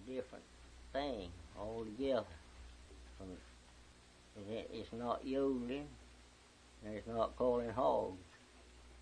different thing altogether. From it's not yodeling, and it's not calling hogs.